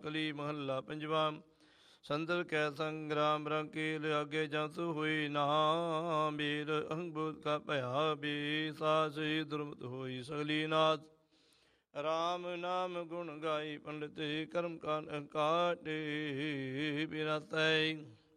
ਕਲੀ ਮਹੱਲਾ ਪੰਜਵਾਂ। ਸੰਦਰ ਕੈ ਸੰਗਰਾਮ ਰੰਕੇ ਲਿਆਗੇ ਜੰਸ ਹੋਈ ਨਾ ਬੀਰ ਅਹੰਬੋਧ ਕਾ ਭਇਆ ਬੀ ਸਾਸ ਦੁਰਮਤ ਹੋਈ ਸਗਲੀ ਨਾਥ ਰਾਮ ਨਾਮ ਗੁਣ ਗਾਈ ਪੰਡਿਤ ਕਰਮ ਕਾਟੇ ਬਿਨਾ ਤੈ